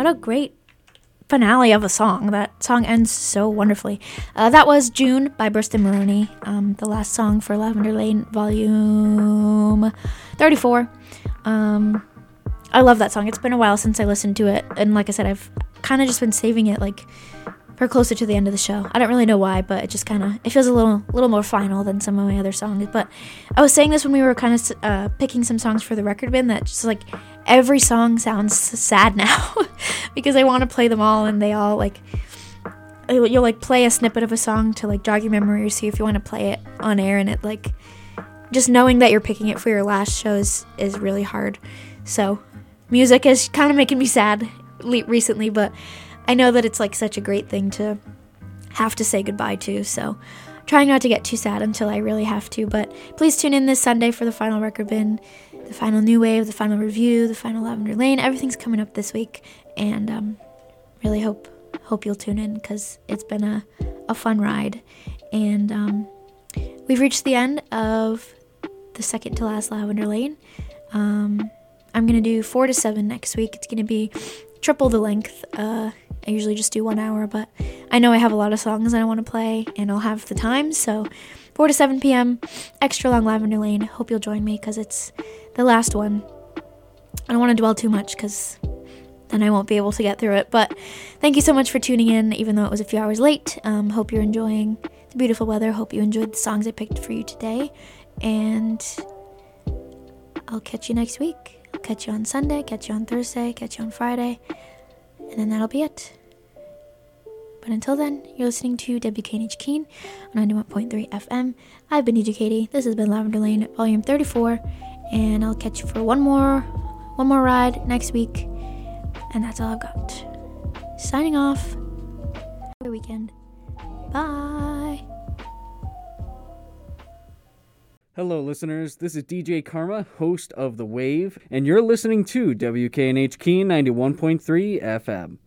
What a great finale of a song. That song ends so wonderfully. That was June by Burston Maroney, the last song for Lavender Lane, volume 34. I love that song. It's been a while since I listened to it, and like I said, I've kind of just been saving it like for closer to the end of the show. I don't really know why, but it just kind of, it feels a little more final than some of my other songs. But I was saying this when we were kind of picking some songs for the record bin, that just like every song sounds sad now because I want to play them all, and they all like, you'll like play a snippet of a song to like jog your memory or see if you want to play it on air, and it like, just knowing that you're picking it for your last show is really hard. So music is kind of making me sad recently, but I know that it's like such a great thing to have to say goodbye to, so trying not to get too sad until I really have to. But please tune in this Sunday for the final record bin, the final New Wave, the final review, the final Lavender Lane. Everything's coming up this week, and really hope you'll tune in, because it's been a fun ride. And we've reached the end of the second to last Lavender Lane. I'm going to do 4 to 7 next week. It's going to be triple the length. I usually just do 1 hour, but I know I have a lot of songs that I want to play, and I'll have the time. So 4 to 7 p.m., extra long Lavender Lane. Hope you'll join me, because it's the last one. I don't want to dwell too much, because then I won't be able to get through it. But thank you so much for tuning in, even though it was a few hours late. Hope you're enjoying the beautiful weather. Hope you enjoyed the songs I picked for you today. And I'll catch you next week. I'll catch you on Sunday, catch you on Thursday, catch you on Friday. And then that'll be it. But until then, you're listening to WKNH Keene on 91.3 FM. I've been DJ Katie. This has been Lavender Lane, volume 34. And I'll catch you for one more ride next week. And that's all I've got. Signing off. Have a good weekend. Bye. Hello, listeners. This is DJ Karma, host of The Wave, and you're listening to WKNH Keene 91.3 FM.